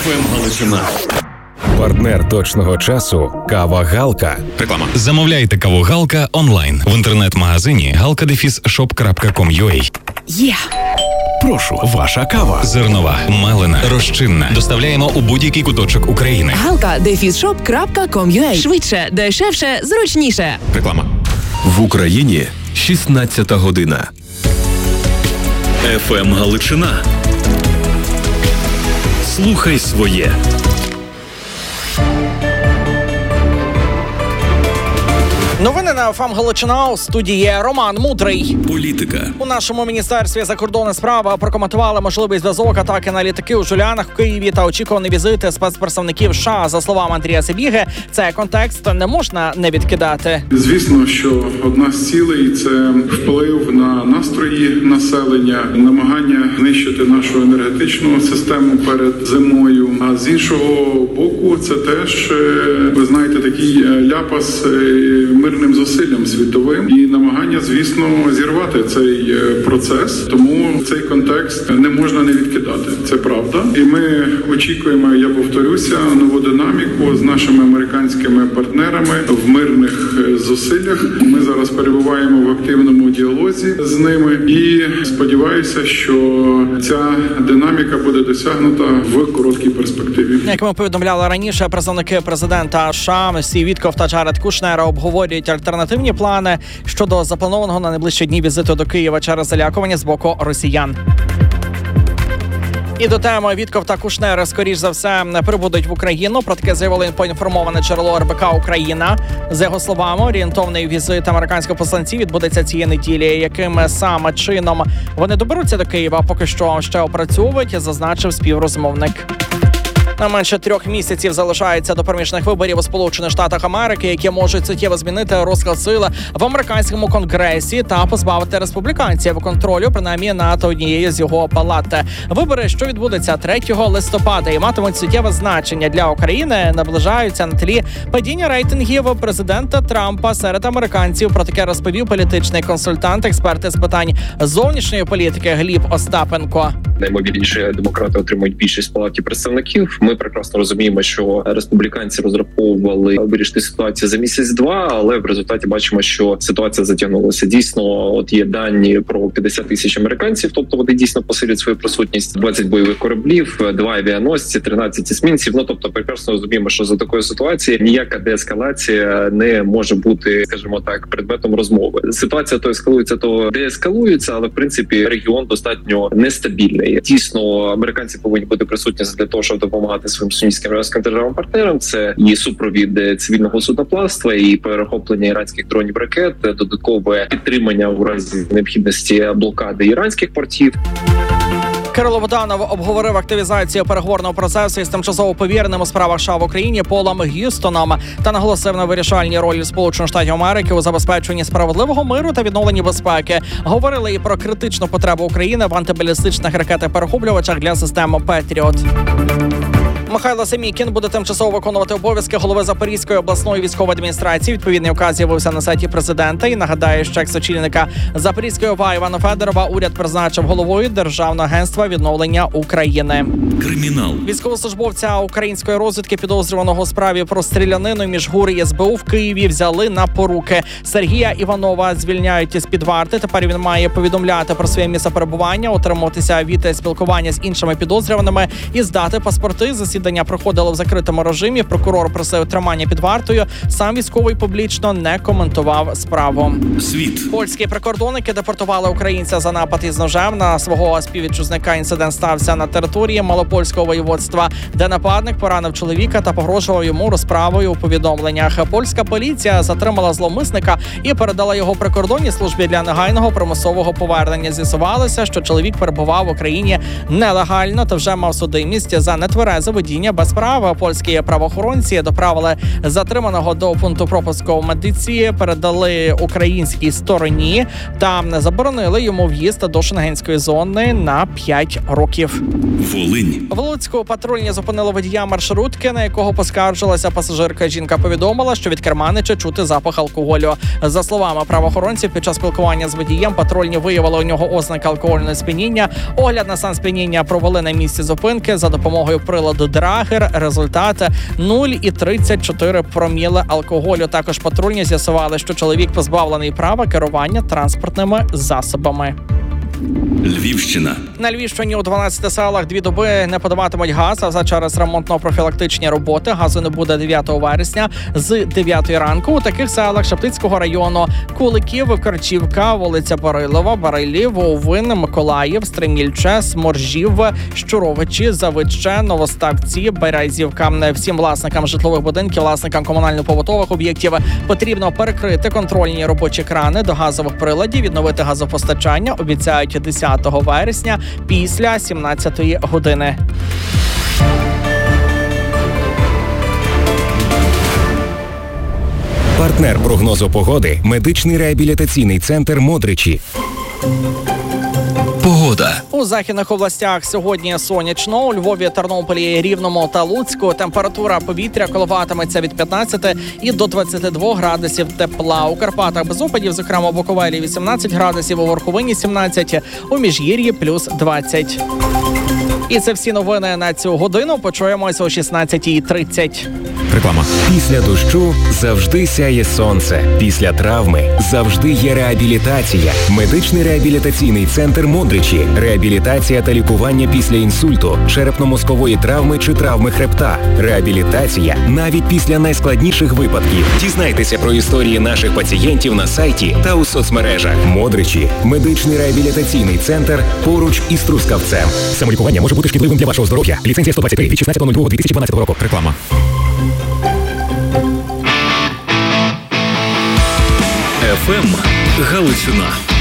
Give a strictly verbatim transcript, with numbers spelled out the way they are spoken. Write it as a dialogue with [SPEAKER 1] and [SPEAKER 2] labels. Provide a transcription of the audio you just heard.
[SPEAKER 1] еф ем Галичина.
[SPEAKER 2] Партнер точного часу – Кава Галка.
[SPEAKER 1] Реклама.
[SPEAKER 3] Замовляйте каву Галка онлайн в інтернет-магазині галка дефіс шоп крапка ком крапка ю а.
[SPEAKER 4] Є!
[SPEAKER 2] Прошу, ваша кава.
[SPEAKER 3] Зернова, мелена, розчинна. Доставляємо у будь-який куточок України.
[SPEAKER 4] галка дефіс шоп крапка ком крапка ю а. Швидше, дешевше, зручніше.
[SPEAKER 1] Реклама.
[SPEAKER 2] В Україні шістнадцята година.
[SPEAKER 1] еф ем Галичина. Слухай своє.
[SPEAKER 5] Новини на еф ем Галичина. У студії Роман Мудрий.
[SPEAKER 1] Політика.
[SPEAKER 5] У нашому міністерстві закордонних справ прокоментували можливий зв'язок атаки на літаки у Жулянах в Києві та очікувані візити спецпредставників США. За словами Андрія Сибіги, цей контекст не можна не відкидати.
[SPEAKER 6] Звісно, що одна з цілей – це вплив на настрої населення, намагання знищити нашу енергетичну систему перед зимою. А з іншого боку, це теж, ви знаєте, такий ляпас мирним зусиллям світовим і намагання, звісно, зірвати цей процес. Тому цей контекст не можна не відкидати. Це правда. І ми очікуємо, я повторюся, нову динаміку з нашими американськими партнерами в мирних зусиллях. Ми зараз перебуваємо в активному діалозі з ними і сподіваюся, що ця динаміка буде досягнута в короткій перспективі.
[SPEAKER 5] Як ми повідомляли раніше, представники президента США Стів Вітков та Джаред Кушнер обговорюють альтернативні плани щодо запланованого на найближчі дні візиту до Києва через залякування з боку росіян. І до теми Вітков та Кушнер, скоріш за все, прибудуть в Україну. Про таке заявило поінформоване джерело ар бе ка Україна. За його словами, орієнтовний візит американських посланців відбудеться цієї неділі. Яким саме чином вони доберуться до Києва, поки що ще опрацьовують, зазначив співрозмовник. На менше трьох місяців залишається до проміжних виборів у Сполучених Штатах Америки, які можуть суттєво змінити розклад сил в американському конгресі та позбавити республіканців контролю, принаймні над однією з його палат. Вибори, що відбудуться третього листопада і матимуть суттєве значення для України, наближаються на тлі падіння рейтингів президента Трампа серед американців. Про таке розповів політичний консультант, експерт з питань зовнішньої політики Гліб Остапенко.
[SPEAKER 7] Наймовірніше, демократи отримують більшість в палаті представників. Ми прекрасно розуміємо, що республіканці розраховували вирішити ситуацію за місяць-два, але в результаті бачимо, що ситуація затягнулася. Дійсно, от є дані про п'ятдесят тисяч американців, тобто вони дійсно посилюють свою присутність, двадцять бойових кораблів, два авіаносці, тринадцять есмінців. Ну, тобто, прекрасно розуміємо, що за такої ситуації ніяка деескалація не може бути, скажімо так, предметом розмови. Ситуація то ескалується, то деескалується, але в принципі регіон достатньо нестабільний. Дійсно, американці повинні бути присутні для того, щоб допомагати своїм сунітським іранським державам-партнерам. Це і супровід цивільного судноплавства, і перехоплення іранських дронів ракет, додаткове підтримання у разі необхідності блокади іранських портів.
[SPEAKER 5] Кирило Буданов обговорив активізацію переговорного процесу із тимчасово повіреним у справах США в Україні Полом Г'юстоном та наголосив на вирішальній ролі Сполучених Штатів Америки у забезпеченні справедливого миру та відновленні безпеки. Говорили і про критичну потребу України в антибалістичних ракетах-перехоплювачах для системи «Петріот». Михайло Семікін буде тимчасово виконувати обов'язки голови Запорізької обласної військової адміністрації. Відповідний указ з'явився на сайті президента і нагадає, що екс-очільника Запорізької ОВА Івана Федорова уряд призначив головою Державного агентства відновлення України.
[SPEAKER 1] Кримінал.
[SPEAKER 5] Військовослужбовця української розвідки, підозрюваного у справі про стрілянину між ГУР і ес бе у в Києві, взяли на поруки. Сергія Іванова звільняють із під варти. Тепер він має повідомляти про своє місце перебування, отримуватися від спілкування з іншими підозрюваними і здати паспорти. Засідання проходило в закритому режимі. Прокурор просив тримання під вартою. Сам військовий публічно не коментував справу.
[SPEAKER 1] Світ.
[SPEAKER 5] Польські прикордонники депортували українця за напад із ножем на свого співвітчизника. Інцидент стався на території Малопольського воєводства, де нападник поранив чоловіка та погрожував йому розправою у повідомленнях. Польська поліція затримала зловмисника і передала його прикордонній службі для негайного примусового повернення. З'ясувалося, що чоловік перебував в Україні нелегально та вже мав судимість за нетверезе водіння без права. Польські правоохоронці доправили затриманого до пункту пропуску у Медиці, передали українській стороні та заборонили йому в'їзд до шенгенської зони на п'ять років.
[SPEAKER 1] Волинь.
[SPEAKER 5] В Луцьку патрульні зупинили водія маршрутки, на якого поскаржилася пасажирка. Жінка повідомила, що від керманича чути запах алкоголю. За словами правоохоронців, під час спілкування з водієм патрульні виявили у нього ознаки алкогольного сп'яніння. Огляд на стан сп'яніння провели на місці зупинки за допомогою приладу драгер. Результат нуль цілих тридцять чотири проміли алкоголю. Також патрульні з'ясували, що чоловік позбавлений права керування транспортними засобами.
[SPEAKER 1] Львівщина.
[SPEAKER 5] На Львівщині у дванадцяти селах дві доби не подаватимуть газ, а за через ремонтно-профілактичні роботи газу не буде дев'ятого вересня з дев'ятої ранку. У таких селах Шептицького району: Куликів, Корчівка, вулиця Барилова, Барилів, Овин, Миколаїв, Стримільче, Сморжів, Щуровичі, Завидче, Новоставці, Березівка. Всім власникам житлових будинків, власникам комунально-побутових об'єктів потрібно перекрити контрольні робочі крани до газових приладів, відновити газопостачання. Обіцяють десятого вересня після сімнадцятої години.
[SPEAKER 2] Партнер прогнозу погоди – медичний реабілітаційний центр «Модричі».
[SPEAKER 1] Погода.
[SPEAKER 5] У західних областях сьогодні сонячно. У Львові, Тернополі, Рівному та Луцьку температура повітря коливатиметься від п'ятнадцяти і до двадцяти двох градусів тепла. У Карпатах без опадів, зокрема у Буковелі вісімнадцять градусів, у Верховині сімнадцять, у Міжгір'ї плюс двадцять. І це всі новини на цю годину. Почуємося о шістнадцятій тридцять.
[SPEAKER 2] Реклама. Після дощу завжди сяє сонце. Після травми завжди є реабілітація. Медичний реабілітаційний центр «Модричі». Реабілітація та лікування після інсульту, черепно-мозкової травми чи травми хребта. Реабілітація навіть після найскладніших випадків. Дізнайтеся про історії наших пацієнтів на сайті та у соцмережах. «Модричі» – медичний реабілітаційний центр поруч із Трускавцем. Самолікування може бути шкідливим для вашого здоров'я. Ліцензія сто двадцять три від шістнадцятого лютого дві тисячі дванадцятого року. Реклама.
[SPEAKER 1] еф ем Галичина.